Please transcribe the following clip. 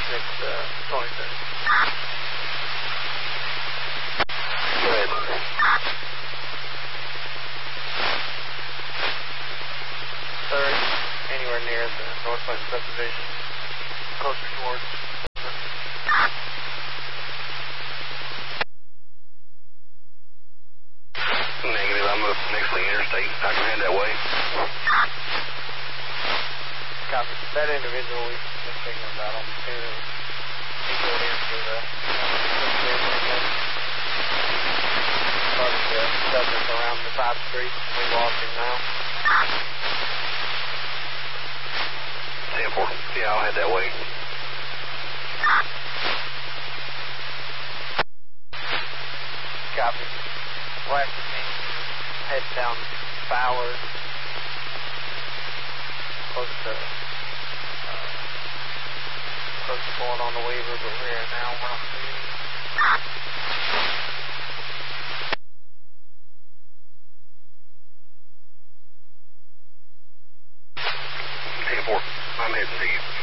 next 23rd. Go ahead. Third, anywhere near the North Clinton subdivision, closer towards. Negative, I'm up next to the interstate. I can head that way. Copy. That individual we've been speaking about on the two, he got into the started to subject around the 5th Street. We lost him now. 10-4. Yeah, I'll head that way. Copy. Last team head down Fowler, close to pulling on the Weaver, but we're here now. We're on the 10-4. I'm heading to you.